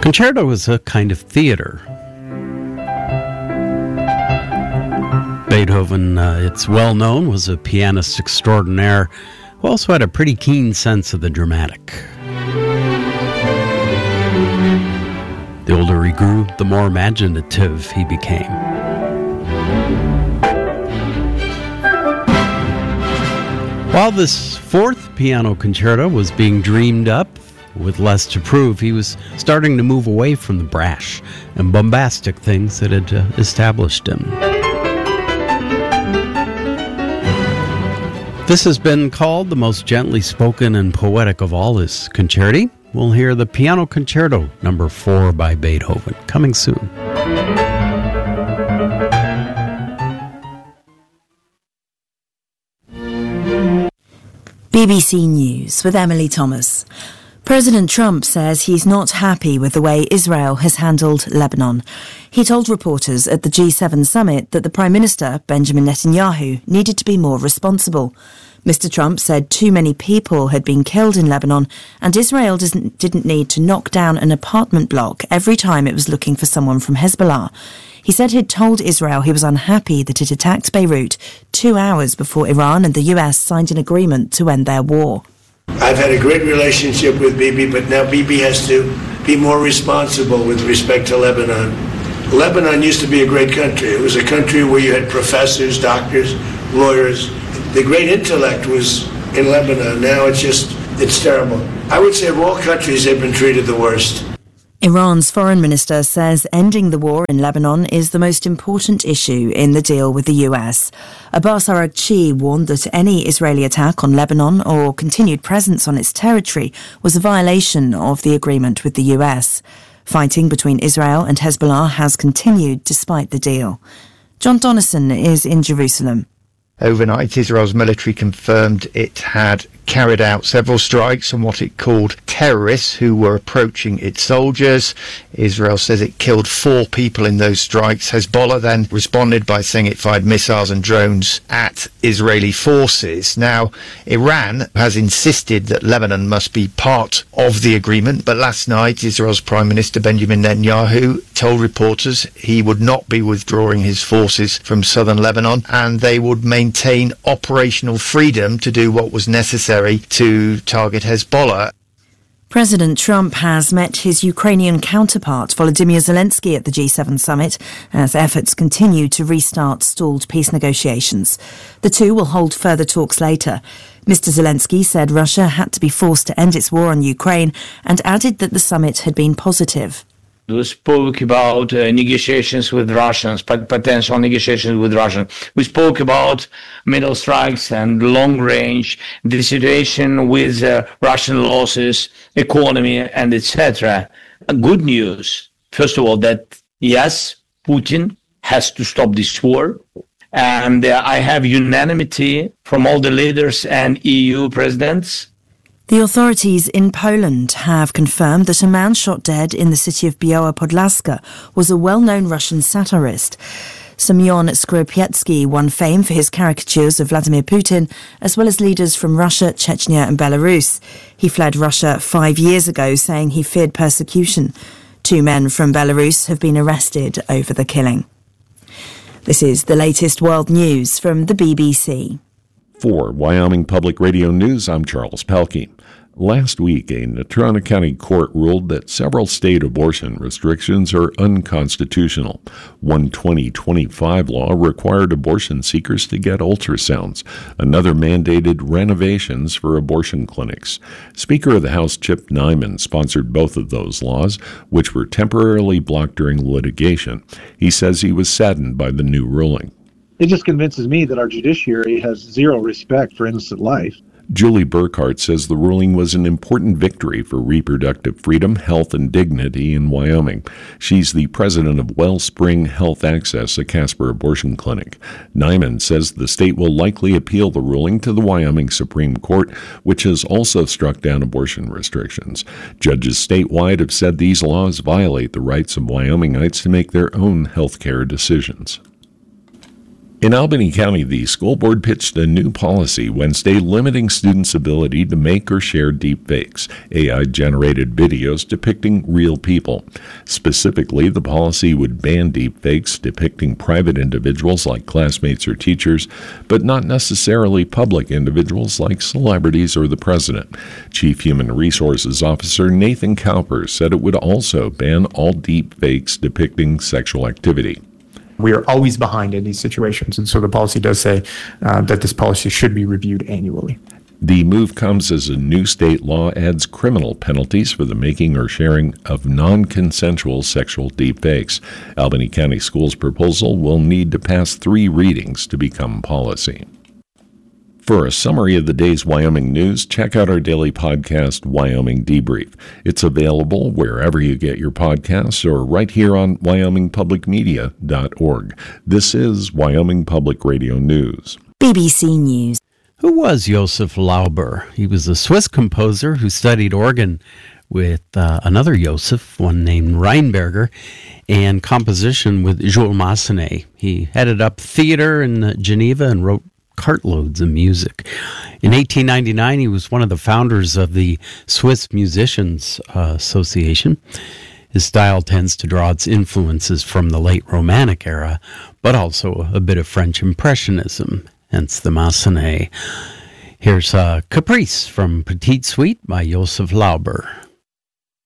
Concerto was a kind of theater. Beethoven, it's well known, was a pianist extraordinaire who also had a pretty keen sense of the dramatic. The older he grew, the more imaginative he became. While this fourth piano concerto was being dreamed up, with less to prove, he was starting to move away from the brash and bombastic things that had established him. This has been called the most gently spoken and poetic of all his concerti. We'll hear the Piano Concerto No. 4 by Beethoven, coming soon. BBC News with Emily Thomas. President Trump says he's not happy with the way Israel has handled Lebanon. He told reporters at the G7 summit that the Prime Minister, Benjamin Netanyahu, needed to be more responsible. Mr. Trump said too many people had been killed in Lebanon and Israel didn't need to knock down an apartment block every time it was looking for someone from Hezbollah. He said he'd told Israel he was unhappy that it attacked Beirut 2 hours before Iran and the US signed an agreement to end their war. I've had a great relationship with Bibi, but now Bibi has to be more responsible with respect to Lebanon. Lebanon used to be a great country. It was a country where you had professors, doctors, lawyers. The great intellect was in Lebanon. Now it's terrible. I would say of all countries, they've been treated the worst. Iran's foreign minister says ending the war in Lebanon is the most important issue in the deal with the US. Abbas Araghchi warned that any Israeli attack on Lebanon or continued presence on its territory was a violation of the agreement with the US. Fighting between Israel and Hezbollah has continued despite the deal. John Donnison is in Jerusalem. Overnight, Israel's military confirmed it had carried out several strikes on what it called terrorists who were approaching its soldiers. Israel says it killed 4 people in those strikes. Hezbollah then responded by saying it fired missiles and drones at Israeli forces. Now, Iran has insisted that Lebanon must be part of the agreement, but last night Israel's Prime Minister Benjamin Netanyahu told reporters he would not be withdrawing his forces from southern Lebanon and they would maintain operational freedom to do what was necessary to target Hezbollah. President Trump has met his Ukrainian counterpart Volodymyr Zelensky at the G7 summit as efforts continue to restart stalled peace negotiations. The two will hold further talks later. Mr. Zelensky said Russia had to be forced to end its war on Ukraine and added that the summit had been positive. We spoke about negotiations with Russians, potential negotiations with Russia. We spoke about middle strikes and long range, the situation with Russian losses, economy, and etc. Good news, first of all, that yes, Putin has to stop this war. And I have unanimity from all the leaders and EU presidents. The authorities in Poland have confirmed that a man shot dead in the city of Biała Podlaska was a well-known Russian satirist. Semyon Skrypiecki won fame for his caricatures of Vladimir Putin, as well as leaders from Russia, Chechnya and Belarus. He fled Russia 5 years ago, saying he feared persecution. 2 men from Belarus have been arrested over the killing. This is the latest world news from the BBC. For Wyoming Public Radio News, I'm Charles Pelkey. Last week, a Natrona County court ruled that several state abortion restrictions are unconstitutional. One 2025 law required abortion seekers to get ultrasounds. Another mandated renovations for abortion clinics. Speaker of the House Chip Nyman sponsored both of those laws, which were temporarily blocked during litigation. He says he was saddened by the new ruling. It just convinces me that our judiciary has zero respect for innocent life. Julie Burkhart says the ruling was an important victory for reproductive freedom, health, and dignity in Wyoming. She's the president of Wellspring Health Access, a Casper abortion clinic. Nyman says the state will likely appeal the ruling to the Wyoming Supreme Court, which has also struck down abortion restrictions. Judges statewide have said these laws violate the rights of Wyomingites to make their own health care decisions. In Albany County, the school board pitched a new policy Wednesday limiting students' ability to make or share deepfakes, AI-generated videos depicting real people. Specifically, the policy would ban deepfakes depicting private individuals like classmates or teachers, but not necessarily public individuals like celebrities or the president. Chief Human Resources Officer Nathan Cowper said it would also ban all deepfakes depicting sexual activity. We are always behind in these situations, and so the policy does say that this policy should be reviewed annually. The move comes as a new state law adds criminal penalties for the making or sharing of non-consensual sexual deepfakes. Albany County Schools' proposal will need to pass 3 readings to become policy. For a summary of the day's Wyoming news, check out our daily podcast, Wyoming Debrief. It's available wherever you get your podcasts or right here on wyomingpublicmedia.org. This is Wyoming Public Radio News. BBC News. Who was Josef Lauber? He was a Swiss composer who studied organ with another Josef, one named Reinberger, and composition with Jules Massenet. He headed up theater in Geneva and wrote cartloads of music. In 1899, he was one of the founders of the Swiss Musicians Association. His style tends to draw its influences from the late Romantic era, but also a bit of French Impressionism, hence the Massenet. Here's Caprice from Petite Suite by Josef Lauber.